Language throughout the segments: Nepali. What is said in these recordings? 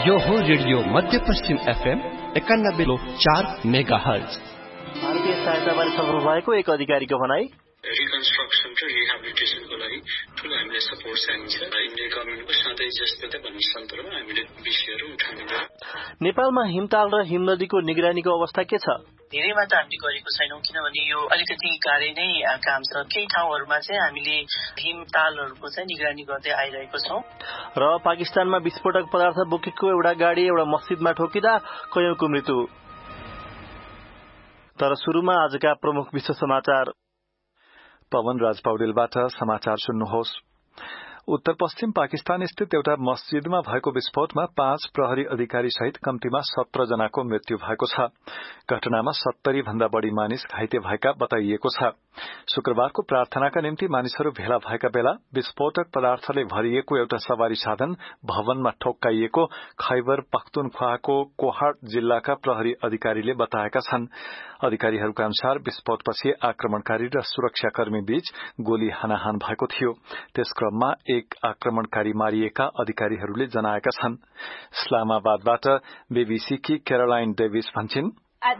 यो हो रेडियो मध्यपश्चिम FM 91.4 मेगाहर्ज। भारतीय सहायताबारे सफल भएको एक अधिकारीको भनाई। रिकन्स्ट्रक्सन र रिहेबिलिटेसनको लागि ठूलो हामीले सपोर्ट चाहिन्छ। इन्डियन गभर्मेन्टको सधैँ जस्तो भन्ने सन्दर्भमा हामीले विषयहरू उठाउने गर्छौँ। नेपालमा हिमताल र हिमनदीको निगरानीको अवस्था के छ? धेरै मात्रा हामीले गरेको छैनौं, किनभने यो अलिकति गाह्रै नै काम छ। केही ठाउँहरूमा चाहिँ हामीले हिमतालहरूको चाहिँ निगरानी गर्दै आइरहेको छौं। र पाकिस्तानमा विस्फोटक पदार्थ बोकेको एउटा गाडी एउटा मस्जिदमा ठोकिँदा कयौंको मृत्यु। तर सुरुमा आजका प्रमुख विश्व समाचार। पवन राज पौडेलबाट समाचार सुन्नुहोस्। उत्तर पश्चिम पाकिस्तान स्थित एउटा मस्जिदमा भएको विस्फोटमा 5 प्रहरी अधिकारी सहित कम्तीमा 17 जनाको मृत्यु भएको छ। घटनामा 70 भन्दा बढ़ी मानिस घाइते भएका बताइएको छ। शुक्रबारको प्रार्थनाका निम्ति मानिसहरू भेला भएका बेला विस्फोटक पदार्थले भरिएको एउटा सवारी साधन भवनमा ठोक्काइएको खैबर पख्तुनख्वाको कोहाट जिल्लाका प्रहरी अधिकारीले बताएका छन्। अधिकारीहरूका अनुसार विस्फोटपछि आक्रमणकारी र सुरक्षाकर्मी बीच गोली हानाहान भएको थियो। त्यस क्रममा एक आक्रमणकारी मारिएका अधिकारीहरूले जनाएका छन्। इस्लामाबादबाट बीबीसीकी क्यारोलाइन डेभिस भन्छिन्,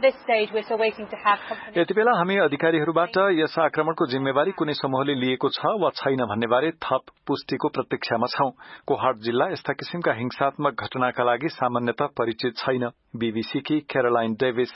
यति बेला हामी अधिकारीहरूबाट यस आक्रमणको जिम्मेवारी कुनै समूहले लिएको छ वा छैन भन्नेबारे थप पुष्टिको प्रतीक्षामा छौं। कोहाट जिल्ला यस्ता किसिमका हिंसात्मक घटनाका लागि सामान्यतः परिचित छैन। बीबीसीकी क्यारोलाइन डेभिस।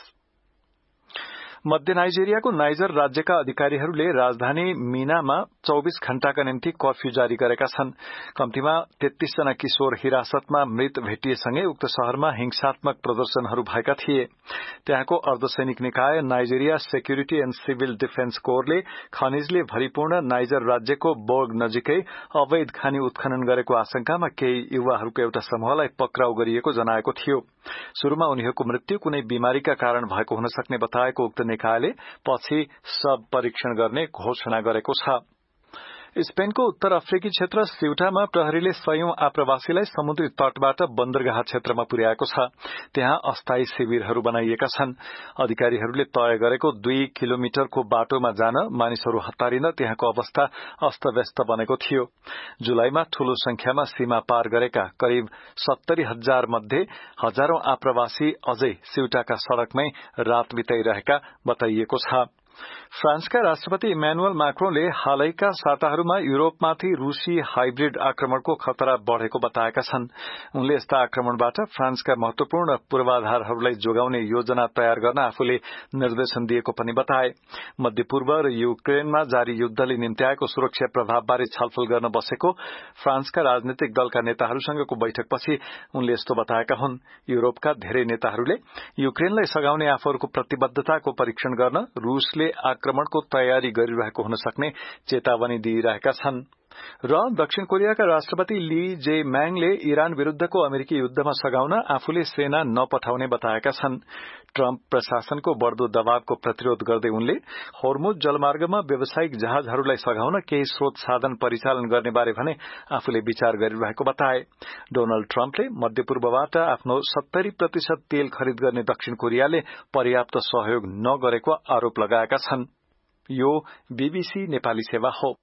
मध्य नाइजेरियाको नाइजर राज्यका अधिकारीहरूले राजधानी मीनामा 24 घण्टाका निम्ति कर्फ्यू जारी गरेका छन्। कम्तीमा 33 जना किशोर हिरासतमा मृत भेटिएसँगै उक्त शहरमा हिंसात्मक प्रदर्शनहरू भएका थिए। त्यहाँको अर्धसैनिक निकाय Nigeria security and civil defence कोरले खनिजले भरिपूर्ण नाइजर राज्यको बोर्ग नजिकै अवैध खानी उत्खनन गरेको आशंकामा केही युवाहरूको एउटा समूहलाई पक्राउ गरिएको जनाएको थियो। शुरूमा उनीहरूको मृत्यु कुनै बिमारीका कारण भएको हुन सक्ने बताएको उक्त निकायले पछि शव परीक्षण गर्ने घोषणा गरेको छ। स्पेनको उत्तर अफ्रिकी क्षेत्र सिउटामा प्रहरीले 100औं आप्रवासीलाई समुद्री तटबाट बन्दरगाह क्षेत्रमा पुर्याएको छ। त्यहाँ अस्थायी शिविरहरू बनाइएका छन्। अधिकारीहरूले तय गरेको 2 किलोमिटरको बाटोमा जान मानिसहरू हतारिन त्यहाँको अवस्था अस्तव्यस्त बनेको थियो। जुलाईमा ठूलो संख्यामा सीमा पार गरेका करिब 70,000 मध्ये हजारौं आप्रवासी अझै सिउटाका सड़कमै रात बिताइरहेका बताइएको छ। फ्रान्सका राष्ट्रपति इम्यानुअल मैक्रोनले हालैका साताहरूमा युरोपमाथि रूसी हाइब्रिड आक्रमणको खतरा बढ़ेको बताएका छन्। उनले यस्ता आक्रमणबाट फ्रान्सका महत्वपूर्ण पूर्वाधारहरूलाई जोगाउने योजना तयार गर्न आफूले निर्देशन दिएको पनि बताए। मध्यपूर्व र युक्रेनमा जारी युद्धले निम्त्याएको सुरक्षा प्रभावबारे छलफल गर्न बसेको फ्रान्सका राजनीतिक दलका नेताहरूसँगको बैठकपछि उनले यस्तो बताएका हुन्। युरोपका धेरै नेताहरूले युक्रेनलाई सघाउने आफूहरूको प्रतिबद्धताको परीक्षण गर्न रूसले आक्रमणको तयारी गरिरहेको हुन सक्ने चेतावनी दिइरहेका छन्। र दक्षिण कोरियाका राष्ट्रपति ली जे म्याङले इरान विरूद्धको अमेरिकी युद्धमा सघाउन आफूले सेना नपठाउने बताएका छन्। ट्रम्प प्रशासनको बढ़दो दबावको प्रतिरोध गर्दै उनले होर्मुज जलमार्गमा व्यावसायिक जहाजहरूलाई सघाउन केही स्रोत साधन परिचालन गर्ने बारे भने आफूले विचार गरिरहेको बताए। डोनाल्ड ट्रम्पले मध्यपूर्वबाट आफ्नो 70% तेल खरिद गर्ने दक्षिण कोरियाले पर्याप्त सहयोग नगरेको आरोप लगाएका छन्। यो बीबीसी नेपाली सेवा हो।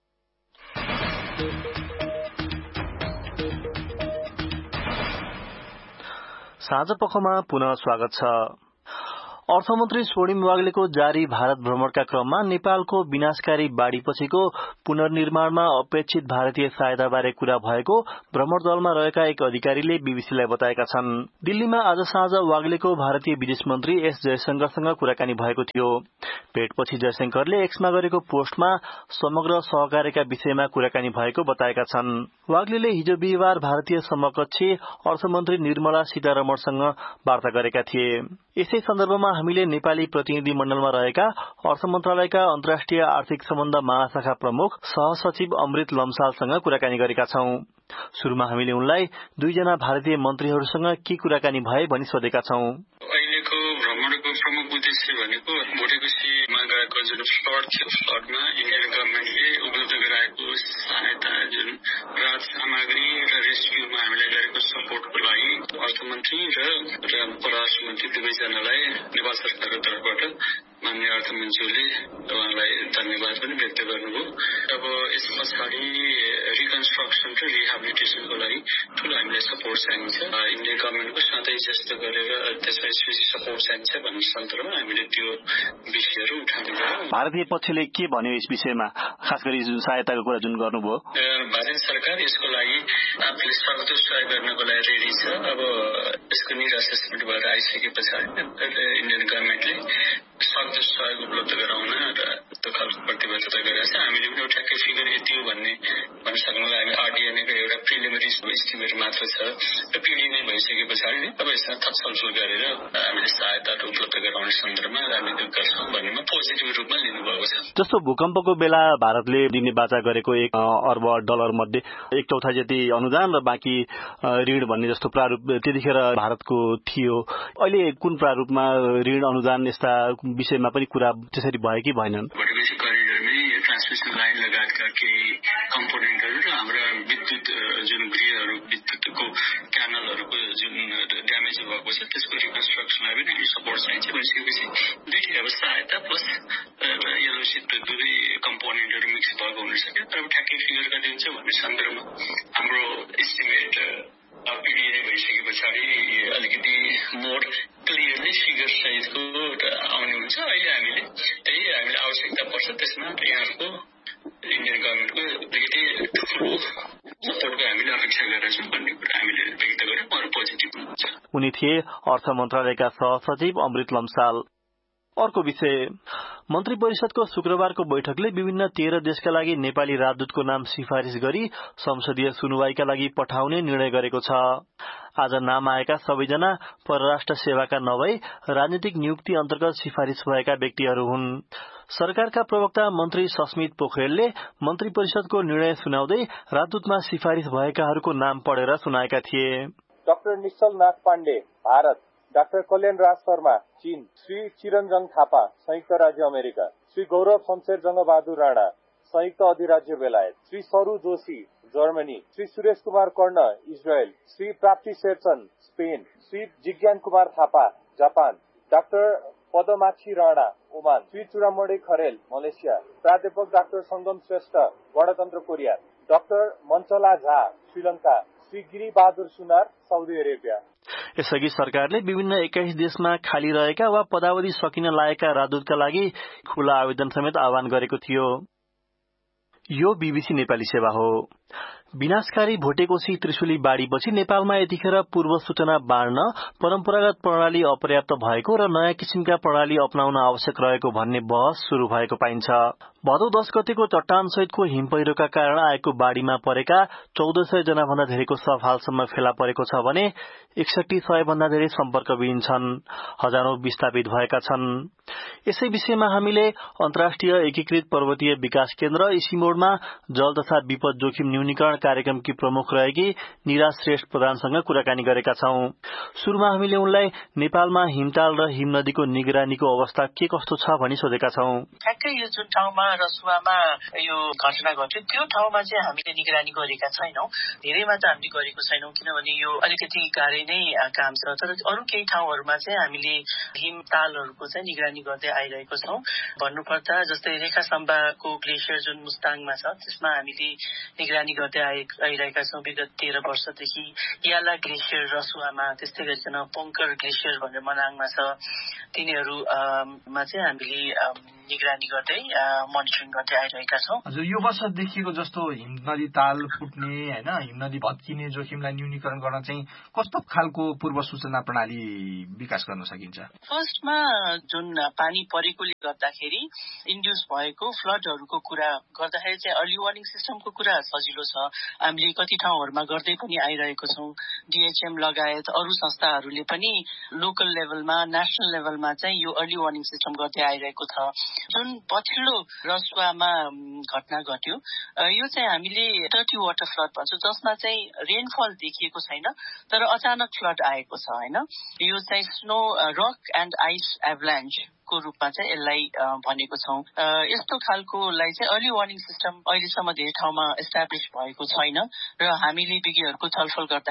साँझ पखमा पुनः स्वागत छ। अर्थमन्त्री स्वर्णिम वाग्लेको जारी भारत भ्रमणका क्रममा नेपालको विनाशकारी बाढ़ीपछिको पुनर्निर्माणमा अपेक्षित भारतीय सहायताबारे कुरा भएको भ्रमण दलमा रहेका एक अधिकारीले बीबीसीलाई बताएका छन्। दिल्लीमा आज साँझ वाग्लेको भारतीय विदेश मन्त्री एस जयशंकरसँग कुराकानी भएको थियो। भेटपछि जयशंकरले एक्समा गरेको पोस्टमा समग्र सहकार्यका विषयमा कुराकानी भएको बताएका छन्। वाग्लेले हिजो बिहिबार भारतीय समकक्षी अर्थमन्त्री निर्मला सीतारमणसँग वार्ता गरेका थिए। यसै सन्दर्भमा हामीले नेपाली प्रतिनिधि मण्डलमा रहेका अर्थ मन्त्रालयका अन्तर्राष्ट्रिय आर्थिक सम्बन्ध महाशाखा प्रमुख सहसचिव अमृत लम्सालसँग कुराकानी गरेका छौं। शुरूमा हामीले उनलाई 2 जना भारतीय मन्त्रीहरूसँग के कुराकानी भए भनी सोधेका छौं। अहिलेको भ्रमणको प्रमुख उद्देश्य भनेको भोटेकोसीमा गएको जुन फ्लड थियो, फ्लडमा इन्डियन गभर्मेन्टले उपलब्ध गराएको सहायता, जुन राहत सामग्री र रेस्क्युमा हामीले गरेको सपोर्टको लागि अर्थमन्त्री र परराष्ट्र मन्त्री दुवैजनालाई नेपाल सरकारको तर्फबाट माननीय अर्थमन्त्रीले उहाँलाई धन्यवाद पनि व्यक्त गर्नुभयो। अब यस पछाडि रिकन्स्ट्रक्सन र रिहेबिलिटेसनको लागि ठूलो हामीले सपोर्ट सपोर्ट चाहिन्छ, इन्डियन गभर्मेन्टको सधैँ जस्तो गरेर त्यसलाई स्पेसिफिक सपोर्ट चाहिन्छ भन्ने सन्दर्भमा हामीले त्यो विषयहरू उठाउँदै गयौँ। भारतीय पक्षले के भन्यो यस विषयमा, खास गरी जुन सहायताको कुरा जुन गर्नुभयो? भारत सरकार यसको लागि आफूले सक्दो सहयोग गर्नको लागि रेडी छ। अब यसको निड असेसमेन्ट भएर आइसके पछाडि इन्डियन गभर्मेन्टले सक्दो सहयोग उपलब्ध गराउन र त्यो खालको प्रतिबद्धता गरेको छ। हामीले पनि ठ्याक्कै फिगर यति हो भन्ने भन्न सक्नुलाई हामी आरडिएनएको एउटा प्रिलिमिनरी एस्टिमेट मात्र छ र पिडी नै भइसके पछाडि अब यसमा थप छलफल गरेर हामीले सहायताहरू उपलब्ध गराउने सन्दर्भमा राजनीति गर्छौँ भन्नेमा पोजिटिभ रूपमा लिनुभएको छ। जस्तो भूकम्पको बेला भारतले दिने बाचा गरेको $1 अर्ब मध्ये 1/4 जति अनुदान र बाँकी ऋण भन्ने जस्तो प्रारूप त्यतिखेर भारतको थियो। अहिले कुन प्रारूपमा ऋण अनुदान यस्ता विषयमा पनि कुरा त्यसरी भयो कि भएनन्? भोटेपछि करिडरमै ट्रान्समिसन लाइन लगायतका केही कम्पोनेन्टहरू र हाम्रा विद्युत जुन गृहहरू विद्युतको क्यानलहरूको जुन ड्यामेज भएको छ त्यसको रिकन्स्ट्रक्सनलाई पनि हामी सपोर्ट चाहिन्छ भनिसकेपछि दुईटै अब सहायता प्लस एलओसी दुवै कम्पोनेन्टहरू मिक्स भएको हुन सक्यो। तर ठ्याक्कै फिगर कति हुन्छ भन्ने सन्दर्भमा हाम्रो एस्टिमेट पिडिए भइसके पछाडि अलिकति मोर क्लियरली फिगर सहितको आउने हुन्छ। अहिले हामीले आवश्यकता पर्छ त्यसमा यहाँको इन्डियन गभर्मेन्टको अलिकति ठुलो सपोर्टको हामीले अपेक्षा गरेका छौँ भन्ने कुरा हामीले व्यक्त गर्यौँ। अरू पोजिटिभ हुन्छ। उनी थिए अर्थ मन्त्रालयका सहसचिव अमृत लम्साल। अर्को विषय, मन्त्री परिषदको शुक्रबारको बैठकले विभिन्न 13 देशका लागि नेपाली राजदूतको नाम सिफारिश गरी संसदीय सुनवाईका लागि पठाउने निर्णय गरेको छ। आज नाम आएका सबैजना परराष्ट्र सेवाका नभई राजनीतिक नियुक्ति अन्तर्गत सिफारिश भएका व्यक्तिहरू हुन्। सरकारका प्रवक्ता मन्त्री सस्मित पोखरेलले मन्त्री परिषदको निर्णय सुनाउँदै राजदूतमा सिफारिश भएकाहरूको नाम पढेर सुनाएका थिए। डाक्टर निश्चल नाथ पाण्डे, भारत। डाक्टर कल्याण राज शर्मा, चीन। श्री चिरञ्जङ थापा, संयुक्त राज्य अमेरिका। श्री गौरव शमशेर जङ्गबहादुर राणा, संयुक्त अधिराज्य बेलायत। श्री सरू जोशी, जर्मनी। श्री सुरेश कुमार कर्ण, इजरायल। श्री प्राप्ति Sherchan, Spain. Shri जिज्ञान Kumar Thapa, Japan. Doctor पदमाक्षी Rana, Oman. Shri Chudamani Kharel, Malaysia. प्राध्यापक डाक्टर संगम श्रेष्ठ, गणतन्त्र कोरिया। डाक्टर मञ्चला झा, श्रीलंका। श्री गिरी बहादुर सुनार, साउदी अरेबिया। यसअघि सरकारले विभिन्न 21 देशमा खाली रहेका वा पदावधि सकिन लागेका राजदूतका लागि खुला आवेदन समेत आह्वान गरेको थियो। यो बीबीसी नेपाली सेवा हो। विनाशकारी भोटेकोशी त्रिशुली बाढ़ीपछि नेपालमा यतिखेर पूर्व सूचना बाँड्न परम्परागत प्रणाली अपर्याप्त भएको र नयाँ किसिमका प्रणाली अपनाउन आवश्यक रहेको भन्ने बहस शुरू भएको पाइन्छ। भदौ 10 गतेको चट्टान सहितको हिम पहिरोका कारण आएको बाढ़ीमा परेका 1400 जना भन्दा धेरैको शव हालसम्म फेला परेको छ भने 6100 भन्दा धेरै सम्पर्कविहीन छन्। हजारौं विस्थापित भएका छन्। यसै विषयमा हामीले अन्तर्राष्ट्रिय एकीकृत पर्वतीय विकास केन्द्र इसिमोडमा जल तथा विपद जोखिम न्यूनीकरण कार्यक्रमकी प्रमुख रहेकी निरा श्रेष्ठ प्रधानसँग कुराकानी गरेका छौं। सुरुमा हामीले उनलाई नेपालमा हिमताल र हिम नदीको निगरानीको अवस्था के कस्तो छ भनी सोधेका छौं। ठ्याक्कै यो जुन ठाउँमा रसुवामा यो घटना घट्यो त्यो ठाउँमा चाहिँ हामीले निगरानी गरेका छैनौं। धेरैमा त हामीले गरेको छैनौं किनभने यो अलिकति गाह्रै नै काम छ। तर अरू केही ठाउँहरूमा चाहिँ हामीले हिमतालहरूको चाहिँ निगरानी गर्दै आइरहेको छौं। भन्नुपर्दा जस्तै रेखा सम्बाको ग्लेसियर जुन मुस्ताङमा छ त्यसमा हामीले निगरानी गर्दै आइरहेका छौं विगत 13 वर्षदेखि। याला ग्लेसियर रसुवामा, त्यस्तै गरिकन पोङ्कर ग्लेसियर भनेर मनाङमा छ, तिनीहरूमा चाहिँ हामीले निगरानी गर्दै मोनिटरिङ गर्दै आइरहेका छौं। हजुर, यो वर्ष देखिएको जस्तो हिम नदी ताल फुट्ने हैन, हिम नदी भत्किने जोखिमलाई न्यूनीकरण गर्न चाहिँ कस्तो खालको पूर्व सूचना प्रणाली विकास गर्न सकिन्छ? फर्स्टमा जुन पानी परेकोले गर्दाखेरि इन्ड्युस भएको फ्लडहरूको कुरा गर्दाखेरि चाहिँ अर्ली वार्निङ सिस्टमको कुरा सजिलो छ। हामीले कति ठाउँहरूमा गर्दै पनि आइरहेको छौं। डीएचएम लगायत अरू संस्थाहरूले पनि लोकल लेभलमा, नेशनल लेभलमा चाहिँ यो अर्ली वार्निङ सिस्टम गर्दै आइरहेको छ। जुन पछिल्लो रसुवामा घटना घट्यो यो चाहिँ हामीले टर्टी वाटर फ्लड भन्छौँ, जसमा चाहिँ रेनफल देखिएको छैन तर अचानक फ्लड आएको छ हैन। यो चाहिँ स्नो रक एन्ड आइस एभलान्च को रूपमा चाहिँ यसलाई भनेको छौं। यस्तो खालकोलाई चाहिँ अर्ली वार्निङ सिस्टम अहिलेसम्म धेरै ठाउँमा एस्टाब्लिश भएको छैन र हामीले विज्ञहरूको छलफल गर्दाखेरि चाहिँ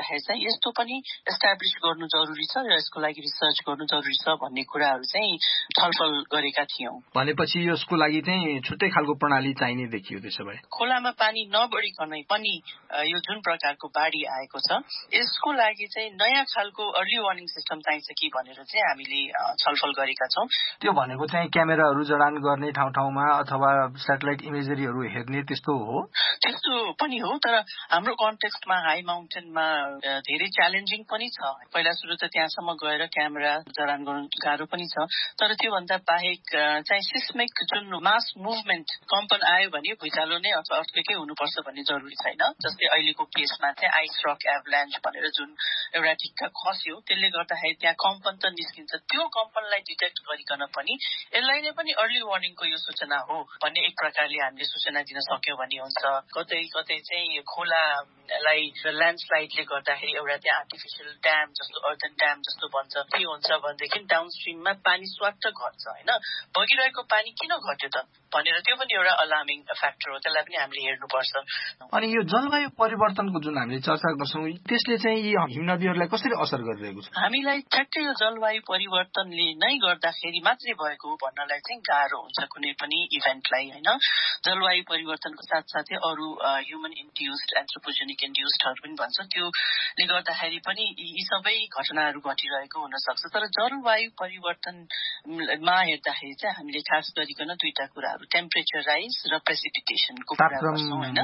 यस्तो पनि एस्टाब्लिश गर्नु जरुरी छ र यसको लागि रिसर्च गर्नु जरुरी छ भन्ने कुराहरू चाहिँ छलफल गरेका थियौं। भनेपछि यसको लागि चाहिँ छुट्टै खालको प्रणाली चाहिने देखियो। त्यसो भए खोलामा पानी नबढिकनै पनि यो जुन प्रकारको बाढी आएको छ यसको लागि चाहिँ नयाँ खालको अर्ली वार्निङ सिस्टम चाहिन्छ कि भनेर चाहिँ हामीले छलफल गरेका छौं। त्यो भनेको चाहिँ क्यामेराहरू जडान गर्ने ठाउँमा अथवा स्याटेलाइट इमेजरीहरू हेर्ने त्यस्तो हो? त्यस्तो पनि हो, तर हाम्रो कन्टेक्स्टमा हाई माउन्टेनमा धेरै च्यालेन्जिङ पनि छ। पहिला सुरु त त्यहाँसम्म गएर क्यामेरा जडान गर्नु गाह्रो पनि छ, तर त्योभन्दा बाहेक चाहिँ सिस्मिक जुन मास मुभमेन्ट कम्पन आयो भने भुइँचालो नै अथवा अर्थक्वेकै हुनुपर्छ भन्ने जरुरी छैन। जस्तै अहिलेको केसमा चाहिँ आइस रक एभलान्च भनेर जुन एउटा ढिक्का खस्यो त्यसले गर्दाखेरि त्यहाँ कम्पन त निस्किन्छ। त्यो कम्पनलाई डिटेक्ट गरिकन पनि यसलाई नै पनि अर्ली वार्निङको यो सूचना हो भन्ने एक प्रकारले हामीले सूचना दिन सक्यौं भने हुन्छ। कतै कतै चाहिँ खोलालाई ल्यान्डस्लाइडले गर्दाखेरि एउटा त्यहाँ आर्टिफिसियल ड्याम जस्तो अर्थन ड्याम जस्तो बन्छ। के हुन्छ भनेदेखि डाउनस्ट्रिममा पानी स्वाट्ट घट्छ हैन, बगिरहेको पानी किन घट्यो त भनेर त्यो पनि एउटा अलार्मिङ फ्याक्टर हो, त्यसलाई पनि हामीले हेर्नुपर्छ। अनि यो जलवायु परिवर्तनको जुन हामीले चर्चा गर्छौं त्यसले चाहिँ यी हिमनदीहरूलाई कसरी असर गरिरहेको छ? हामीलाई ठ्याक्कै यो जलवायु परिवर्तनले नै गर्दाखेरि मात्रै भएको भन्नलाई चाहिँ गाह्रो हुन्छ कुनै पनि इभेन्टलाई हैन। जलवायु परिवर्तनको साथसाथै अरू ह्युमन इन्ड्युस्ड एन्थ्रोपोजेनिक इन्ड्युस्डहरू पनि भन्छ, त्योले गर्दाखेरि पनि यी सबै घटनाहरू घटिरहेको हुन सक्छ। तर जलवायु परिवर्तनमा हेर्दाखेरि चाहिँ हामीले खास गरिकन दुईटा कुराहरू टेम्परेचर राइज र प्रेसिपिटेसनको कुरा गर्छौं हैन।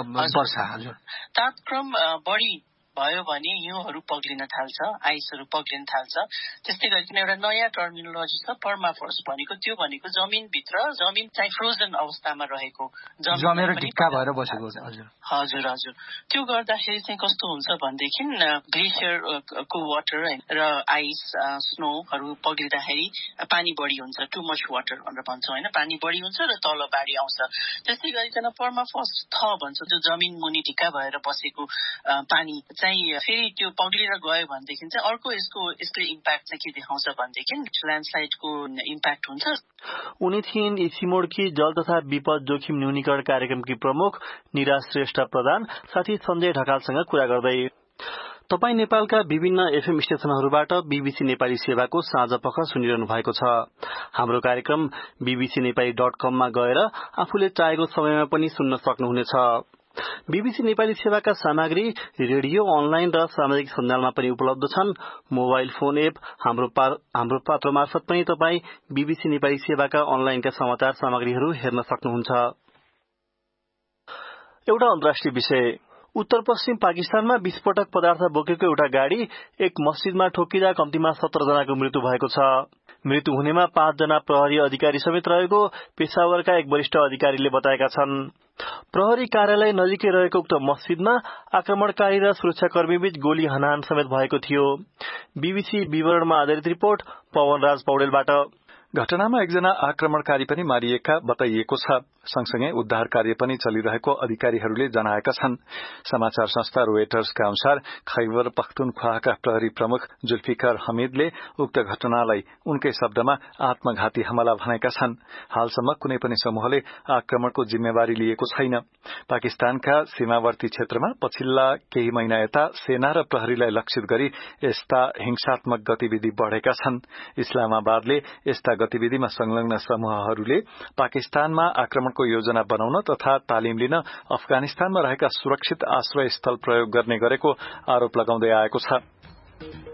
तापक्रम बढी भयो भने हिउँहरू पग्लिन थाल्छ, आइसहरू पग्लिन थाल्छ। त्यस्तै गरिकन एउटा नयाँ टर्मिनोलोजी छ पर्माफ्रोस्ट भनेको। त्यो भनेको जमिनभित्र जमिन चाहिँ फ्रोजन अवस्थामा रहेको जमेर ढिक्का भएर बसेको। हजुर हजुर। त्यो गर्दाखेरि चाहिँ कस्तो हुन्छ भनेदेखि ग्लेसियरको वाटर र आइस स्नोहरू पग्लिँदाखेरि पानी बढी हुन्छ, टु मच वाटर भनेर भन्छौँ हैन, पानी बढी हुन्छ र तल बाढी आउँछ। त्यस्तै गरिकन पर्माफ्रोस्ट भन्छ त्यो जमिन मुनि ढिक्का भएर बसेको पानी चाहिँ फेरि त्यो पग्लिएर गयो भनेदेखि चाहिँ अर्को यसले इम्प्याक्ट चाहिँ के देखाउँछ भनेदेखि ल्यान्डस्लाइडको इम्प्याक्ट हुन्छ। उनी थिइन् इसिमोडकी जल तथा विपद जोखिम न्यूनीकरण कार्यक्रमकी प्रमुख निरा श्रेष्ठ प्रधान साथी सञ्जय ढकालसँग कुरा गर्दै। तपाई नेपालका विभिन्न एफएम स्टेशनहरूबाट बीबीसी नेपाली सेवाको साँझ पख सुनिरहनु भएको छ। हाम्रो कार्यक्रम bbcnepali.com मा गएर आफूले चाहेको समयमा पनि सुन्न सक्नुहुनेछ। बीबीसी नेपाली सेवाका सामग्री रेडियो, अनलाइन र सामाजिक सञ्जालमा पनि उपलब्ध छन्। मोबाइल फोन एप हाम्रो पात्र मार्फत पनि तपाई बीबीसी नेपाली सेवाका अनलाइनका समाचार सामग्रीहरू हेर्न सक्नुहुन्छ। एउटा अन्तर्राष्ट्रिय विषय। उत्तर पश्चिम पाकिस्तानमा विस्फोटक पदार्थ बोकेको एउटा गाड़ी एक मस्जिदमा ठोकिँदा कम्तीमा 17 जनाको मृत्यु भएको छ। मृत्यु हुनेमा 5 जना प्रहरी अधिकारी समेत रहेको पेशावरका एक वरिष्ठ अधिकारीले बताएका छन्। प्रहरी कार्यालय नजिकै रहेको उक्त मस्जिदमा आक्रमणकारी र सुरक्षाकर्मीबीच गोली हानाहान समेत भएको थियो। बीबीसी विवरणमा आधारित रिपोर्ट पवनराज पौडेलबाट। घटनामा एकजना आक्रमणकारी पनि मारिएका बताइएको छ। सँगसँगै उद्धार कार्य पनि चलिरहेको अधिकारीहरूले जनाएका छन्। समाचार संस्था रोयटर्सका अनुसार खैबर पख्तुनख्वाका प्रहरी प्रमुख जुल्फिकर हमिदले उक्त घटनालाई उनकै शब्दमा आत्मघाती हमला भनेका छन्। हालसम्म कुनै पनि समूहले आक्रमणको जिम्मेवारी लिएको छैन। पाकिस्तानका सीमावर्ती क्षेत्रमा पछिल्ला केही महिना यता सेना र प्रहरीलाई लक्षित गरी यस्ता हिंसात्मक गतिविधि बढ़ेका छन्। इस्लामाबादले यस्ता गतिविधिमा संलग्न समूहहरूले पाकिस्तानमा आक्रमणको योजना बनाउन तथा तालिम लिन अफगानिस्तानमा रहेका सुरक्षित आश्रय स्थल प्रयोग गर्ने गरेको आरोप लगाउँदै आएको छ।